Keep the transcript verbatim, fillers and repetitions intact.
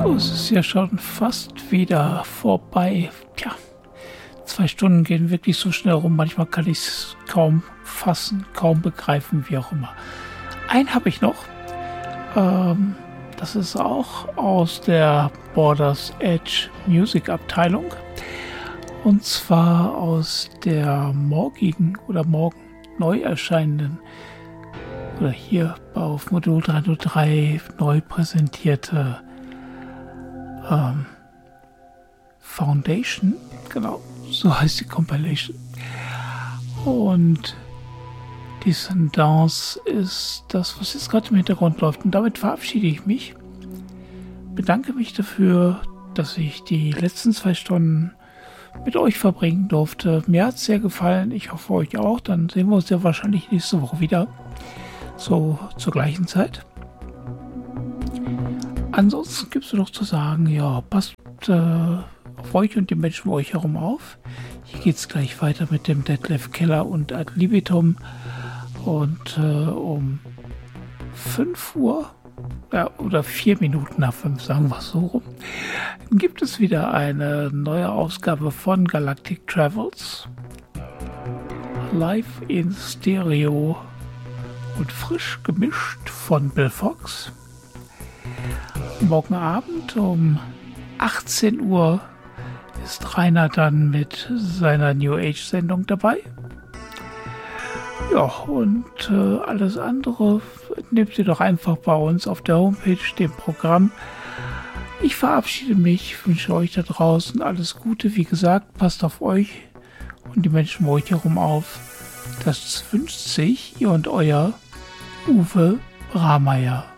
Oh, es ist ja schon fast wieder vorbei. Tja, zwei Stunden gehen wirklich so schnell rum. Manchmal kann ich es kaum fassen, kaum begreifen, wie auch immer. Einen habe ich noch. Ähm, das ist auch aus der Borders Edge Music Abteilung. Und zwar aus der morgigen oder morgen neu erscheinenden oder hier auf Modul drei null drei neu präsentierte ähm, Foundation, genau, so heißt die Compilation. Und die Sundance ist das, was jetzt gerade im Hintergrund läuft. Und damit verabschiede ich mich. Bedanke mich dafür, dass ich die letzten zwei Stunden mit euch verbringen durfte. Mir hat es sehr gefallen. Ich hoffe euch auch. Dann sehen wir uns ja wahrscheinlich nächste Woche wieder. So zur gleichen Zeit. Ansonsten gibt es noch zu sagen, ja, passt äh, auf euch und die Menschen um euch herum auf. Hier geht es gleich weiter mit dem Detlef Keller und Ad Libitum. Und äh, um fünf Uhr, ja, oder vier Minuten nach fünf, sagen wir es so rum, gibt es wieder eine neue Ausgabe von Galactic Travels. Live in Stereo und frisch gemischt von Bill Fox. Morgen Abend um achtzehn Uhr ist Rainer dann mit seiner New Age Sendung dabei. Ja, und äh, alles andere nehmt ihr doch einfach bei uns auf der Homepage, dem Programm. Ich verabschiede mich, wünsche euch da draußen alles Gute. Wie gesagt, passt auf euch und die Menschen um euch herum auf. Das wünscht sich ihr und euer Uwe Brameyer.